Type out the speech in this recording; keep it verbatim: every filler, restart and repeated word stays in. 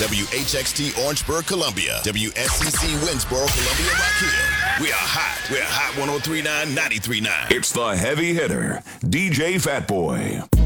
W H X T Orangeburg, Columbia. W S C C Winsboro, Columbia, Rock Hill. We are hot. We're Hot one oh three point nine, ninety-three point nine. It's the heavy hitter, D J Fatboy.